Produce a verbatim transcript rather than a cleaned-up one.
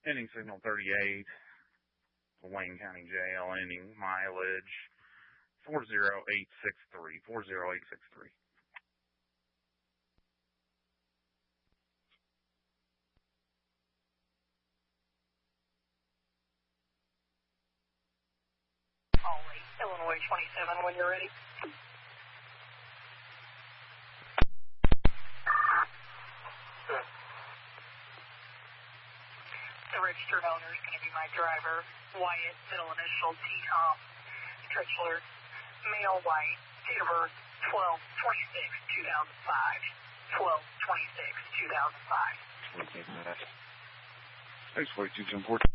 Ending signal thirty-eight, Wayne County Jail, ending mileage four zero eight six three, four zero eight six three. Illinois twenty-seven, when you're ready. Good. The registered owner is going to be my driver, Wyatt, middle initial T-Tom, titular, male white, date of birth twelve twenty-six two thousand five, twelve twenty-six two thousand five. Thanks, forty-two ten fourteen.